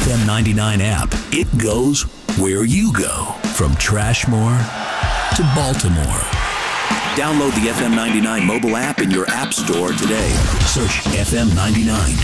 FM 99 app. It goes where you go. From Trashmore to Baltimore. Download the FM 99 mobile app in your app store today. Search FM 99.